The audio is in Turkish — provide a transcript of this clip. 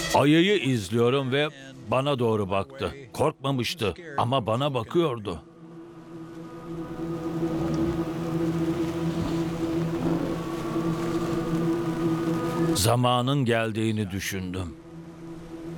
Ayıyı izliyorum ve bana doğru baktı. Korkmamıştı ama bana bakıyordu. Zamanın geldiğini düşündüm.